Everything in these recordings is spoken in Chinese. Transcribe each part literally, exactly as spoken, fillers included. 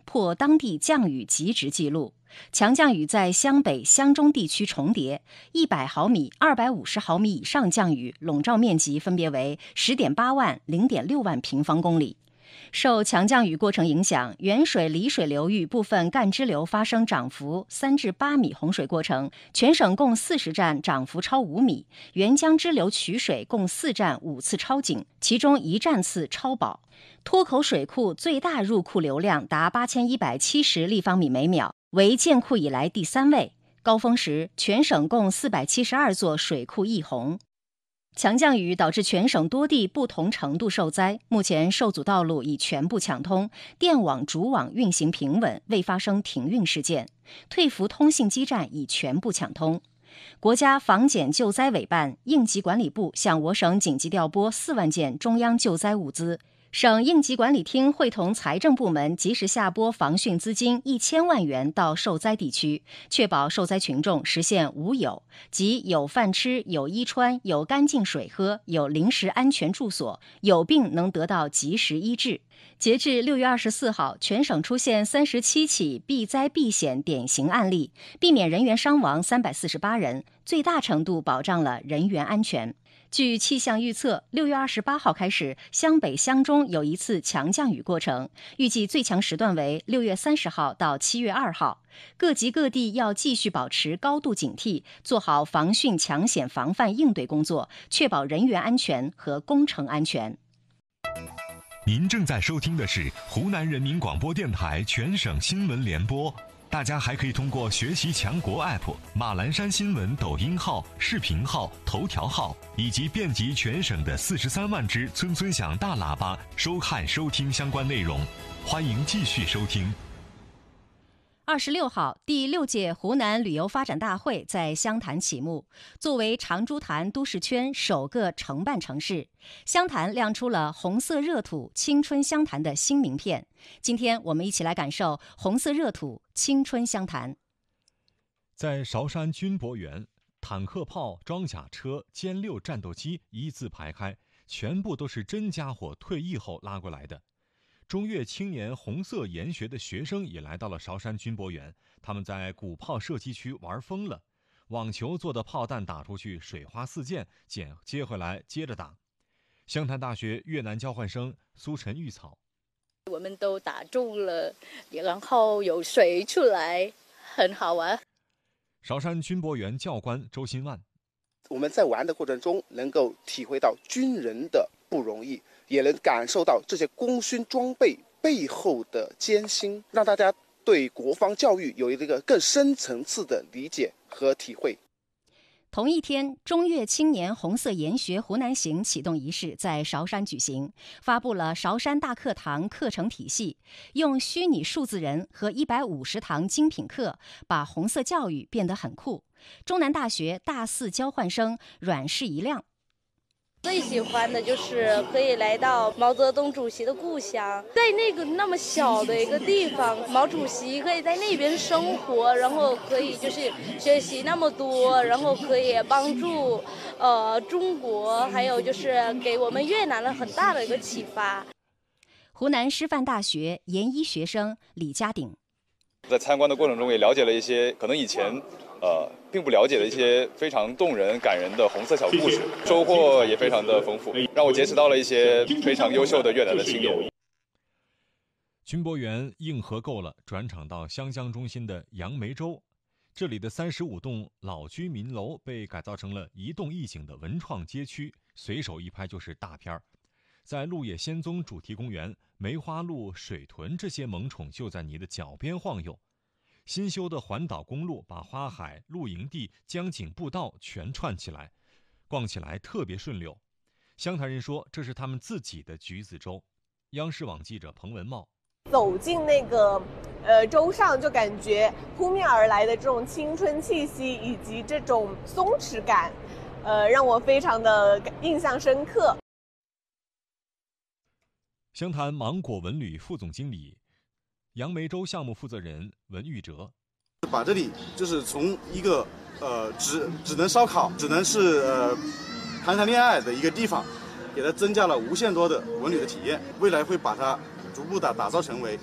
破当地降雨极值纪录。强降雨在湘北、湘中地区重叠，一百毫米、二百五十毫米以上降雨笼罩面积分别为十点八万、零点六万平方公里。受强降雨过程影响，原水里水流域部分干支流发生涨幅三至八米洪水过程，全省共四十站涨幅超五米。沅江支流取水共四站五次超警，其中一站次超保。脱口水库最大入库流量达八千一百七十立方米每秒，为建库以来第三位。高峰时，全省共四百七十二座水库溢洪。强降雨导致全省多地不同程度受灾，目前受阻道路已全部抢通，电网主网运行平稳，未发生停运事件。退服通信基站已全部抢通。国家防检救灾委办、应急管理部向我省紧急调拨四万件中央救灾物资。省应急管理厅会同财政部门及时下拨防汛资金一千万元到受灾地区，确保受灾群众实现无有，即有饭吃、有衣穿、有干净水喝、有临时安全住所，有病能得到及时医治。截至六月二十四号，全省出现三十七起避灾避险典型案例，避免人员伤亡三百四十八人，最大程度保障了人员安全。据气象预测，六月二十八号开始，湘北、湘中有一次强降雨过程，预计最强时段为六月三十号到七月二号。各级各地要继续保持高度警惕，做好防汛抢险防范应对工作，确保人员安全和工程安全。 您正在收听的是湖南人民广播电台全省新闻联播。大家还可以通过学习强国 A P P、马栏山新闻抖音号、视频号、头条号以及遍及全省的四十三万只村村响大喇叭收看收听相关内容。欢迎继续收听。 二十六号，第六届湖南旅游发展大会在湘潭启幕。作为长株潭都市圈首个承办城市，湘潭亮出了红色热土青春湘潭的新名片。今天我们一起来感受红色热土青春湘潭。 在韶山军博园，坦克炮、装甲车、歼六战斗机一字排开，全部都是真家伙退役后拉过来的。中越青年红色研学的学生也来到了韶山军博园，他们在鼓炮射击区玩疯了，网球做的炮弹打出去水花四溅，捡接回来接着打。湘潭大学越南交换生苏晨玉草， 我们都打中了，然后有水出来，很好玩。 韶山军博园教官周新万， 我们在玩的过程中能够体会到军人的不容易，也能感受到这些功勋装备背后的艰辛，让大家对国防教育有一个更深层次的理解和体会。 同一天，中越青年红色研学湖南行启动仪式在韶山举行，发布了韶山大课堂课程体系，用虚拟数字人和一百五十堂精品课，把红色教育变得很酷。中南大学大四交换生阮氏一亮。 最喜欢的就是可以来到毛泽东主席的故乡，在那个那么小的一个地方，毛主席可以在那边生活，然后可以就是学习那么多，然后可以帮助呃中国，还有就是给我们越南了很大的一个启发。 湖南师范大学研一学生李家鼎， 在参观的过程中也了解了一些可能以前呃，并不了解的一些非常动人、感人的红色小故事，收获也非常的丰富，让我结识到了一些非常优秀的越南的青年。 军博园硬核够了，转场到湘江中心的杨梅洲，这里的三十五栋老居民楼被改造成了一动一景的文创街区，随手一拍就是大片儿。在鹿野仙踪主题公园，梅花鹿、水豚这些萌宠就在你的脚边晃悠。新修的环岛公路把花海、露营地、江景步道全串起来，逛起来特别顺溜。湘潭人说，这是他们自己的橘子洲。央视网记者彭文茂， 走进那个呃洲上，就感觉扑面而来的这种青春气息以及这种松弛感，呃，让我非常的印象深刻。 湘潭芒果文旅副总经理、杨梅洲项目负责人文玉哲， 把这里就是从一个呃只只能烧烤、只能是呃谈谈恋爱的一个地方，给它增加了无限多的文旅的体验。未来会把它逐步的打造成为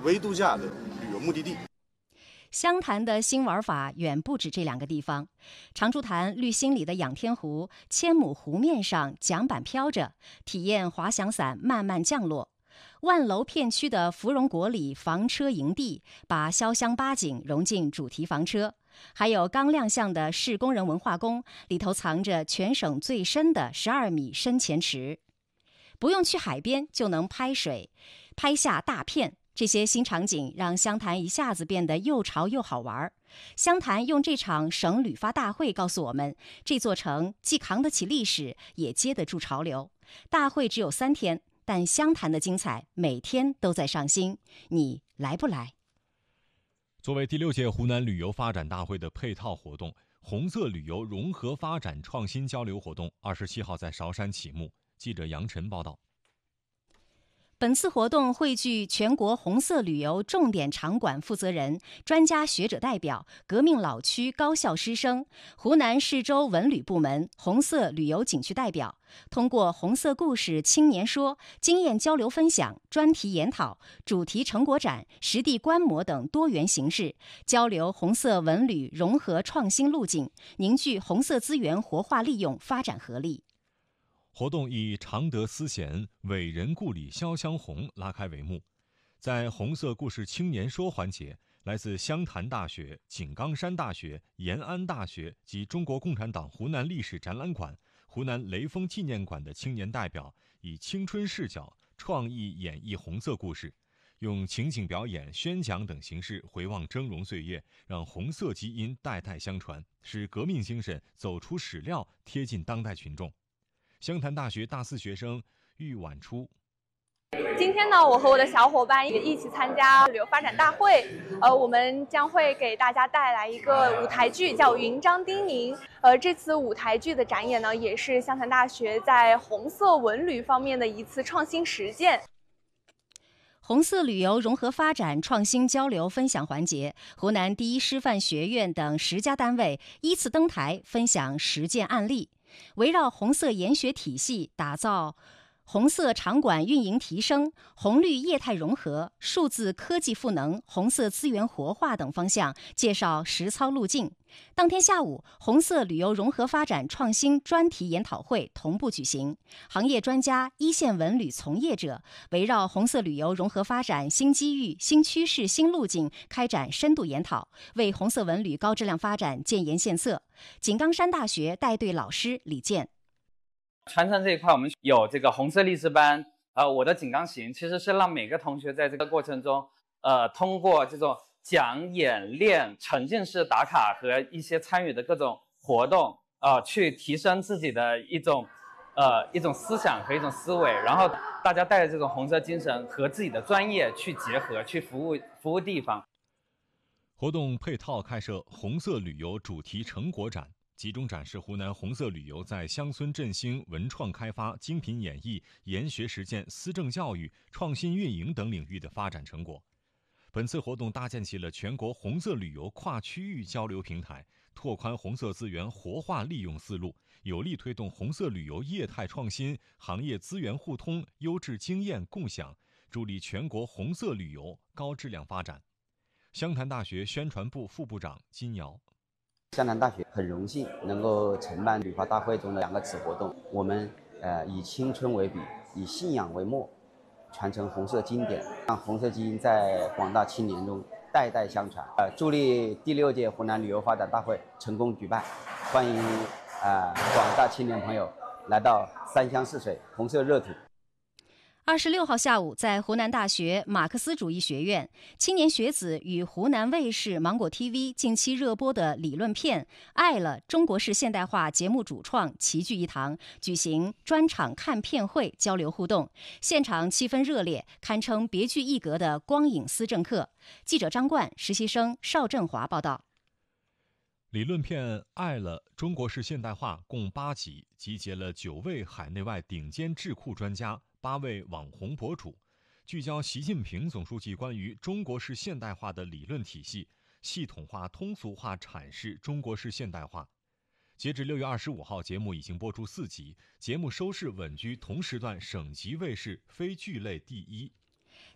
微度假的旅游目的地。 湘潭的新玩法远不止这两个地方，长竹潭绿心里的仰天湖，千亩湖面上桨板飘着，体验滑翔伞慢慢降落。万楼片区的芙蓉国里房车营地，把潇湘八景融进主题房车。还有刚亮相的市工人文化宫，里头藏着全省最深的十二米深潜池，不用去海边就能拍水，拍下大片。这些新场景让湘潭一下子变得又潮又好玩。湘潭用这场省旅发大会告诉我们，这座城既扛得起历史，也接得住潮流。大会只有三天，但湘潭的精彩每天都在上新，你来不来？ 作为第六届湖南旅游发展大会的配套活动，红色旅游融合发展创新交流活动二十七号在韶山启幕。记者杨晨报道。 本次活动汇聚全国红色旅游重点场馆负责人、专家学者代表、革命老区高校师生、湖南市州文旅部门红色旅游景区代表，通过红色故事青年说、经验交流分享、专题研讨、主题成果展、实地观摩等多元形式，交流红色文旅融合创新路径，凝聚红色资源活化利用发展合力。 活动以常德思贤、伟人故里潇湘红拉开帷幕。在红色故事青年说环节，来自湘潭大学、井冈山大学、延安大学及中国共产党湖南历史展览馆、湖南雷锋纪念馆的青年代表，以青春视角创意演绎红色故事，用情景表演、宣讲等形式回望峥嵘岁月，让红色基因代代相传，使革命精神走出史料，贴近当代群众。湘潭大学大四学生喻晚初。 今天呢，我和我的小伙伴一起参加旅游发展大会，呃，我们将会给大家带来一个舞台剧，叫《云章叮咛》。呃，这次舞台剧的展演呢，也是湘潭大学在红色文旅方面的一次创新实践。 红色旅游融合发展创新交流分享环节，湖南第一师范学院等十家单位依次登台分享实践案例，围绕红色研学体系打造红色场馆运营提升、红绿业态融合、数字科技赋能、红色资源活化等方向介绍实操路径。当天下午，红色旅游融合发展创新专题研讨会同步举行，行业专家、一线文旅从业者围绕红色旅游融合发展新机遇、新趋势、新路径开展深度研讨，为红色文旅高质量发展建言献策。井冈山大学带队老师李健。 传承这一块，我们有这个红色励志班，呃，我的井冈行其实是让每个同学在这个过程中，呃，通过这种讲演练、沉浸式打卡和一些参与的各种活动，呃，去提升自己的一种，呃，一种思想和一种思维，然后大家带着这种红色精神和自己的专业去结合，去服务服务地方。 活动配套开设红色旅游主题成果展。集中展示湖南红色旅游在乡村振兴、文创开发、精品演绎、研学实践、思政教育、创新运营等领域的发展成果。本次活动搭建起了全国红色旅游跨区域交流平台，拓宽红色资源活化利用思路，有力推动红色旅游业态创新、行业资源互通、优质经验共享，助力全国红色旅游高质量发展。湘潭大学宣传部副部长金瑶。 湘潭大学很荣幸能够承办旅发大会中的两个子活动，我们呃以青春为笔，以信仰为墨，传承红色经典，让红色基因在广大青年中代代相传。呃，助力第六届湖南旅游发展大会成功举办，欢迎呃广大青年朋友来到三湘泗水红色热土。 二十六号下午，在湖南大学马克思主义学院，青年学子与湖南卫视、芒果 T V 近期热播的理论片《爱了中国式现代化》节目主创齐聚一堂，举行专场看片会交流互动，现场气氛热烈，堪称别具一格的光影思政课。记者张冠、实习生邵振华报道。 理论片《爱了中国式现代化》共八集，集结了九位海内外顶尖智库专家、八位网红博主，聚焦习近平总书记关于中国式现代化的理论体系，系统化、通俗化阐释中国式现代化。截至六月二十五号，节目已经播出四集，节目收视稳居同时段省级卫视非剧类第一。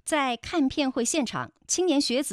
在看片会现场，青年学子